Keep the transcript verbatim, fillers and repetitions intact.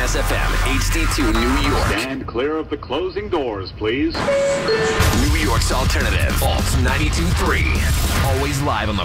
S F M, H D two, New York. Stand clear of the closing doors, please. New York's alternative, Alt ninety-two point three. Always live on the